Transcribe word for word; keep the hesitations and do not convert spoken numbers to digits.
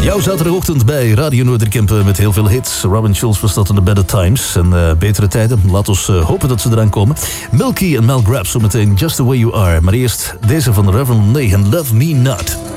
Jouw zaterdagochtend bij Radio Noorderkempen met heel veel hits. Robin Schulz was dat in The Better Times. En uh, betere tijden. Laat ons uh, hopen dat ze eraan komen. Milky en Mel Grab zometeen Just The Way You Are. Maar eerst deze van Reverend Ney en Love Me Not.